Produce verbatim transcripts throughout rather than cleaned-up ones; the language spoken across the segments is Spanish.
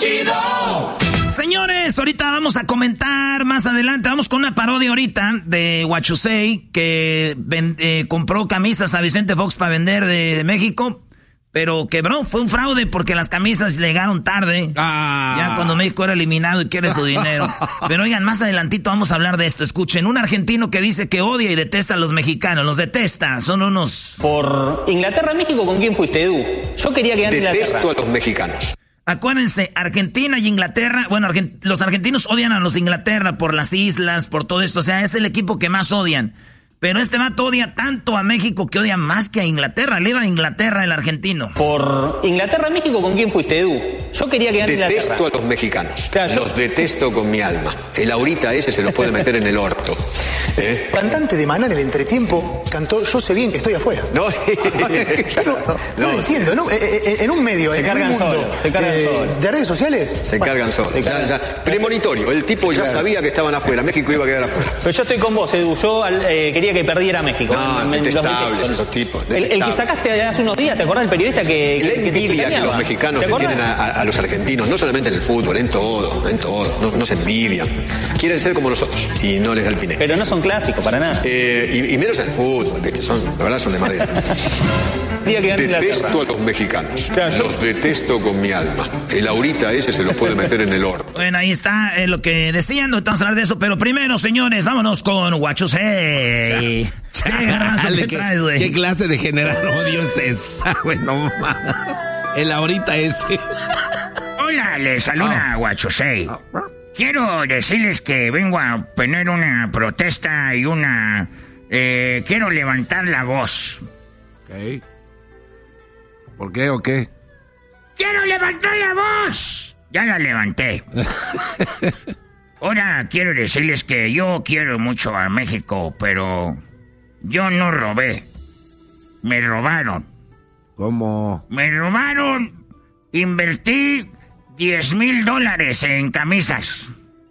Chido. Señores, ahorita vamos a comentar más adelante. Vamos con una parodia ahorita de What You Say, que ven, eh, compró camisas a Vicente Fox para vender de, de México, pero quebró. Fue un fraude porque las camisas llegaron tarde. Ah. Ya cuando México era eliminado y quiere su dinero. Pero oigan, más adelantito vamos a hablar de esto. Escuchen, un argentino que dice que odia y detesta a los mexicanos. Los detesta, son unos... Por Inglaterra, México, ¿con quién fuiste, Edu? Yo quería que gane Inglaterra. Detesto a los mexicanos. Acuérdense, Argentina y Inglaterra, bueno, Argent- los argentinos odian a los Inglaterra por las islas, por todo esto, o sea, es el equipo que más odian. Pero este vato odia tanto a México que odia más que a Inglaterra. Le va a Inglaterra el argentino. Por Inglaterra, México, ¿con quién fuiste, Edu? Yo quería que gane Inglaterra. Detesto a los mexicanos. Claro, los yo... detesto con mi alma. El Aurita ese se los puede meter en el orto. ¿Eh? Cantante de Maná en el entretiempo cantó Yo sé bien que estoy afuera. No, sí. Yo no, no, no, no lo entiendo, ¿no? En un medio, se en cargan un mundo solo, se cargan eh, solo. de redes sociales. Se bueno, cargan solos. Ya, ya. Premonitorio. El tipo sí, ya claro. sabía que estaban afuera. México iba a quedar afuera. Pero yo estoy con vos, Edu. Yo eh, quería que perdiera México. No, detestables esos tipos. El, el que sacaste hace unos días, ¿te acordás del periodista que... La que, envidia que, que los mexicanos le tienen a, a los argentinos, no solamente en el fútbol, en todo, en todo. No, no se envidian. Quieren ser como nosotros y no les da el pinete. Pero no son clásicos, para nada. Eh, y, y menos en el fútbol, ¿viste? Son, la verdad son de madera. Detesto a los mexicanos. Claro. Los detesto con mi alma. El Aurita ese se los puede meter en el orto. Bueno, ahí está eh, lo que decían. No vamos a hablar de eso. Pero primero, señores, vámonos con What You Say. ¿Qué, ¿Qué, traes, ¿Qué clase de general odio es esa? Bueno, el Aurita ese. Hola, les saluda oh. What You Say. Quiero decirles que vengo a poner una protesta y una... Eh, quiero levantar la voz. Okay. ¿Por qué o qué? ¡Quiero levantar la voz! Ya la levanté. Ahora quiero decirles que yo quiero mucho a México, pero yo no robé. Me robaron. ¿Cómo? Me robaron. Invertí diez mil dólares en camisas.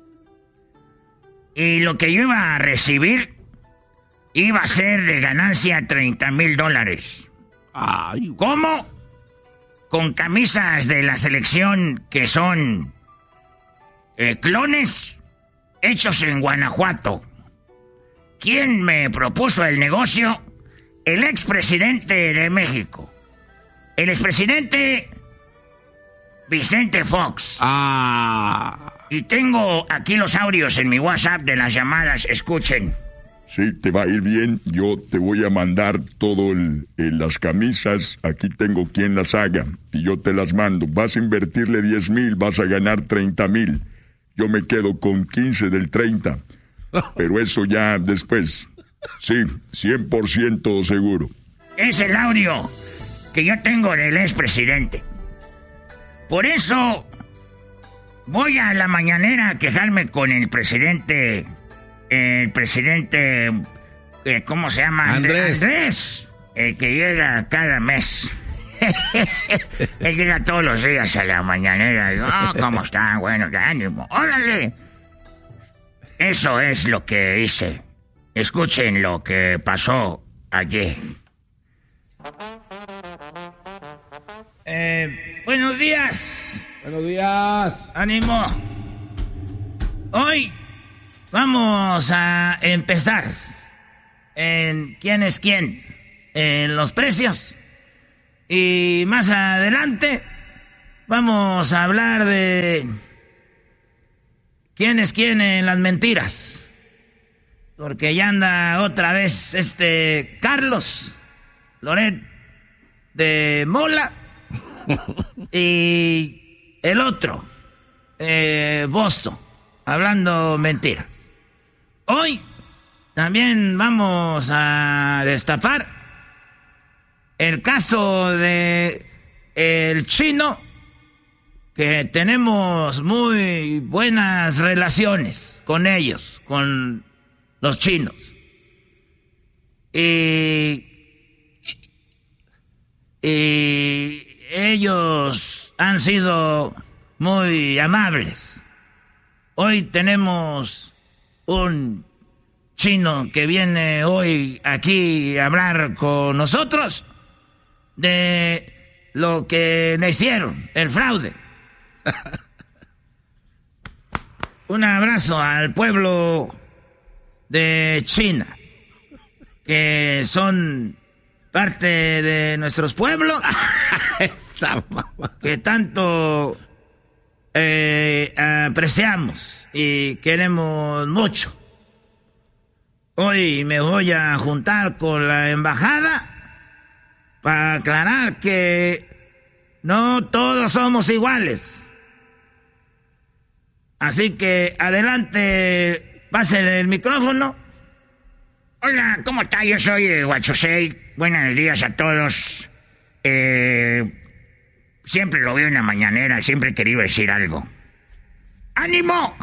Y lo que yo iba a recibir iba a ser de ganancia treinta mil dólares. Ay. ¿Cómo? Con camisas de la selección que son eh, clones hechos en Guanajuato. ¿Quién me propuso el negocio? El expresidente de México. El expresidente Vicente Fox. Ah. Y tengo aquí los audios en mi WhatsApp de las llamadas. Escuchen. Sí, te va a ir bien. Yo te voy a mandar todo el, el, las camisas. Aquí tengo quien las haga y yo te las mando. Vas a invertirle diez mil, vas a ganar treinta mil. Yo me quedo con quince del treinta. Pero eso ya después. Sí, cien por ciento seguro. Es el audio que yo tengo del expresidente. Por eso voy a la mañanera a quejarme con el presidente... El presidente, eh, ¿cómo se llama? Andrés. Andrés, el que llega cada mes. Él llega todos los días a la mañanera. Y digo, oh, ¿cómo están? Bueno, de ánimo. ¡Órale! Eso es lo que hice. Escuchen lo que pasó ayer. Eh, buenos días. Buenos días. Ánimo. Hoy... Vamos a empezar en quién es quién, en los precios. Y más adelante vamos a hablar de quién es quién en las mentiras. Porque ya anda otra vez este Carlos Loret de Mola y el otro, eh, Bozo, hablando mentiras. Hoy también vamos a destapar el caso de el chino, que tenemos muy buenas relaciones con ellos, con los chinos. Y, y ellos han sido muy amables. Hoy tenemos un chino que viene hoy aquí a hablar con nosotros de lo que le hicieron, el fraude. un abrazo al pueblo de China, que son parte de nuestros pueblos, que tanto eh, apreciamos y queremos mucho. Hoy me voy a juntar con la embajada para aclarar que no todos somos iguales. Así que adelante, pásenle el micrófono. Hola, ¿cómo está? Yo soy eh, Wachusei. Buenos días a todos. Eh, siempre lo veo en la mañanera, siempre he querido decir algo. ¡Ánimo!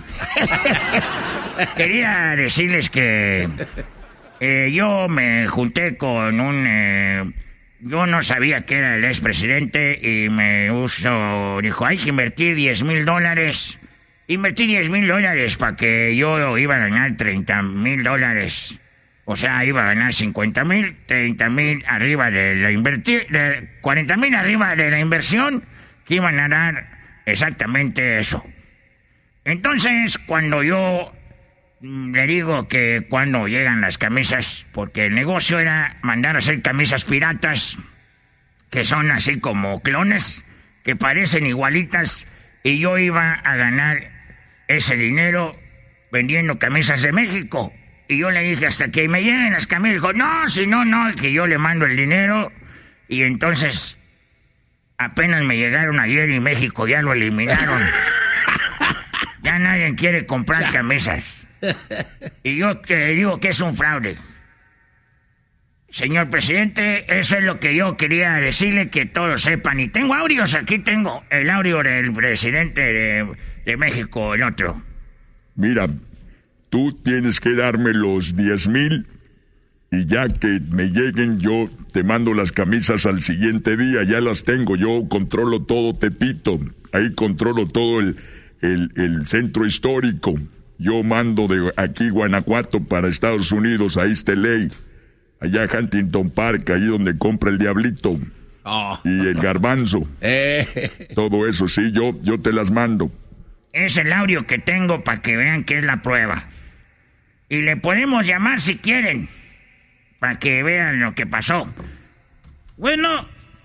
Quería decirles que eh, yo me junté con un... Eh, yo no sabía que era el expresidente y me usó... Dijo, hay que invertir diez mil dólares. Invertí diez mil dólares para que yo iba a ganar treinta mil dólares. O sea, iba a ganar cincuenta mil, treinta mil arriba de la invertir, de cuarenta mil arriba de la inversión, que iban a dar exactamente eso. Entonces, cuando yo mm, le digo que cuando llegan las camisas, porque el negocio era mandar a hacer camisas piratas, que son así como clones, que parecen igualitas, y yo iba a ganar ese dinero vendiendo camisas de México. Y yo le dije, hasta que me lleguen las camisas, dijo, no, si no, no, que yo le mando el dinero. Y entonces, apenas me llegaron ayer y México ya lo eliminaron. Ya nadie quiere comprar camisas. Y yo te digo que es un fraude. Señor presidente, eso es lo que yo quería decirle, que todos sepan. Y tengo audios, aquí tengo el audio del presidente de, de México, el otro. Mira, tú tienes que darme los diez mil y ya que me lleguen yo te mando las camisas al siguiente día, ya las tengo, yo controlo todo Tepito, ahí controlo todo el, el, el centro histórico, yo mando de aquí Guanajuato para Estados Unidos, a East L A, allá Huntington Park, ahí donde compra el Diablito oh. y el Garbanzo, eh. todo eso, sí, yo, yo te las mando. Es el audio que tengo para que vean que es la prueba. Y le podemos llamar si quieren, para que vean lo que pasó. Bueno,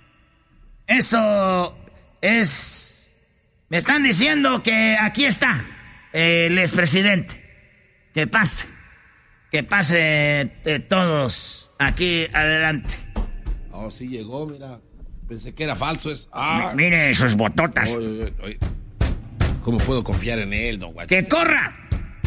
eso es... Me están diciendo que aquí está el expresidente. Que pase. Que pase eh, todos aquí adelante. Oh, sí llegó, mira. Pensé que era falso. Es... Ah. M- mire sus bototas. Oye, oye, oye. ¿Cómo puedo confiar en él, don Guachusei? ¡Que corra!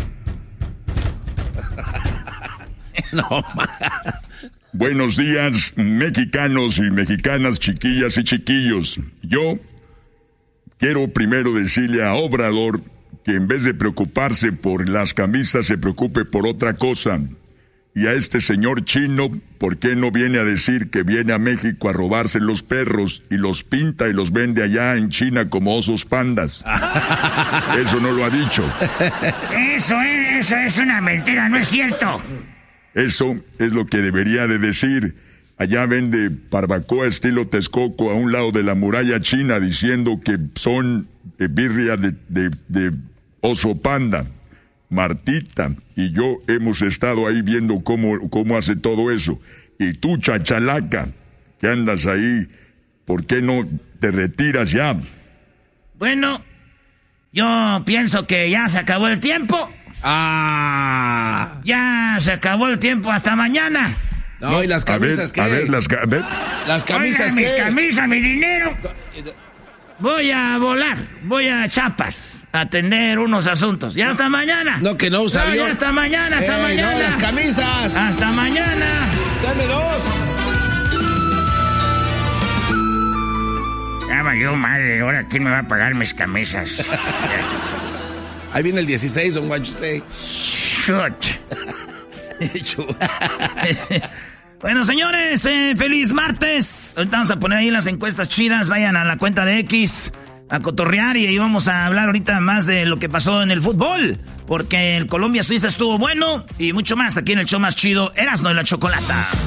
No, ma. Buenos días, mexicanos y mexicanas, chiquillas y chiquillos. Yo quiero primero decirle a Obrador que en vez de preocuparse por las camisas, se preocupe por otra cosa. Y a este señor chino, ¿por qué no viene a decir que viene a México a robarse los perros y los pinta y los vende allá en China como osos pandas? Eso no lo ha dicho. Eso es, eso es una mentira, no es cierto. Eso es lo que debería de decir. Allá vende barbacoa estilo Texcoco a un lado de la muralla china diciendo que son eh, birria de, de, de oso panda. Martita y yo hemos estado ahí viendo cómo, cómo hace todo eso. Y tú, chachalaca, que andas ahí, ¿por qué no te retiras ya? Bueno, yo pienso que ya se acabó el tiempo. Ah. Ya se acabó el tiempo, hasta mañana. No, no, ¿y las camisas qué? A ver, las, a ver. Las camisas Oiga, qué. mis camisas, mi dinero. Voy a volar, voy a Chiapas a atender unos asuntos. Ya hasta mañana. No, que no usa no, avión. Ya hasta mañana, hasta eh, mañana. No, las camisas. Hasta mañana. Dame dos. Ya valió madre, ahora quién me va a pagar mis camisas. Ahí viene el dieciséis, don Guachusei. Shoot. Bueno, señores, eh, feliz martes. Ahorita vamos a poner ahí las encuestas chidas. Vayan a la cuenta de X a cotorrear y ahí vamos a hablar ahorita más de lo que pasó en el fútbol. Porque el Colombia-Suiza estuvo bueno y mucho más aquí en el show más chido, Erasmo y la Chocolata.